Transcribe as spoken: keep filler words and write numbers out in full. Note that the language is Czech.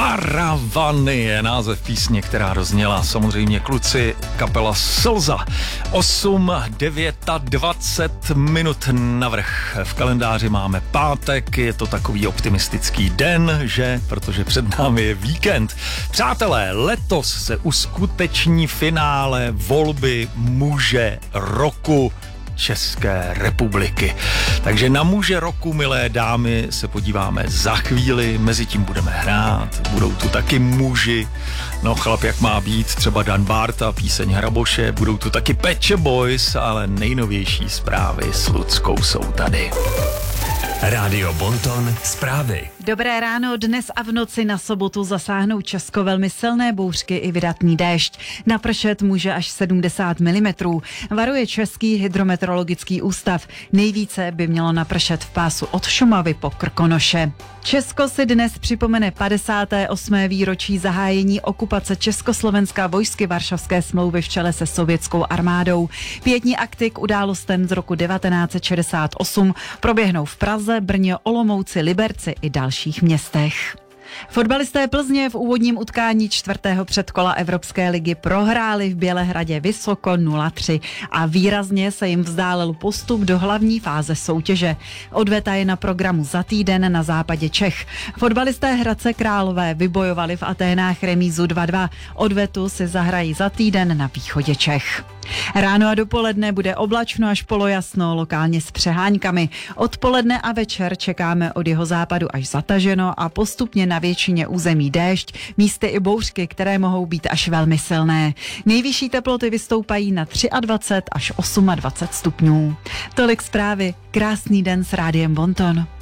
Karavany je název písně, která rozněla. Samozřejmě kluci, kapela Slza. osm, devět a dvacet minut navrch. V kalendáři máme pátek, je to takový optimistický den, že? Protože před námi je víkend. Přátelé, letos se uskuteční finále volby muže roku České republiky. Takže na muže roku, milé dámy, se podíváme za chvíli, mezi tím budeme hrát, budou tu taky muži, no chlap jak má být, třeba Dan Bárta, píseň Hraboše, budou tu taky Pet Shop Boys, ale nejnovější zprávy s Luckou jsou tady. Rádio Bonton, zprávy. Dobré ráno, dnes a v noci na sobotu zasáhnou Česko velmi silné bouřky i vydatný déšť. Napršet může až sedmdesát milimetrů. Varuje Český hydrometeorologický ústav. Nejvíce by mělo napršet v pásu od Šumavy po Krkonoše. Česko si dnes připomene padesáté osmé výročí zahájení okupace Československa vojsky Varšavské smlouvy v čele se sovětskou armádou. Pětní akty k událostem z roku devatenáct set šedesát osm proběhnou v Praze, Brně, Olomouci, Liberci i dalších městech. Fotbalisté Plzně v úvodním utkání čtvrtého předkola Evropské ligy prohráli v Bělehradě vysoko nula tři a výrazně se jim vzdálil postup do hlavní fáze soutěže. Odveta je na programu za týden na západě Čech. Fotbalisté Hradce Králové vybojovali v Aténách remízu dva dva. Odvetu si zahrají za týden na východě Čech. Ráno a dopoledne bude oblačno až polojasno, lokálně s přeháňkami. Odpoledne a večer čekáme od jeho západu až zataženo a postupně na většině území déšť, místy i bouřky, které mohou být až velmi silné. Nejvyšší teploty vystoupají na dvacet tři až dvacet osm stupňů. Tolik zprávy, krásný den s Rádiem Bonton.